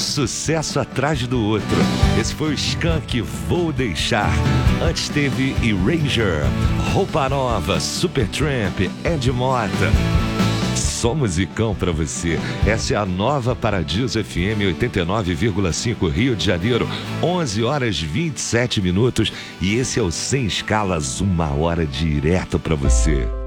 sucesso atrás do outro. Esse foi o Skank, Vou Deixar. Antes teve Erasure, Roupa Nova, Supertramp, Ed Mota. Só musicão pra você. Essa é a nova Paradiso FM 89,5 Rio de Janeiro, 11h27. E esse é o Sem Escalas, 1 hora direto pra você.